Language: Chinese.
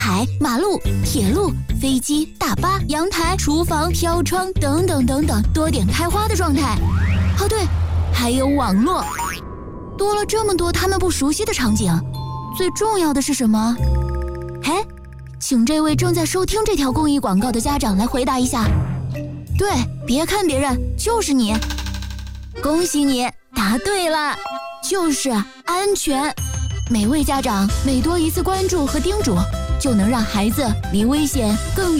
海、马路、铁路、飞机、大巴、阳台、厨房、飘窗等等等等，多点开花的状态。哦对，还有网络。多了这么多他们不熟悉的场景，最重要的是什么？哎，请这位正在收听这条公益广告的家长来回答一下。对，别看别人，就是你。恭喜你，答对了，就是安全。每位家长每多一次关注和叮嘱，就能让孩子离危险更远。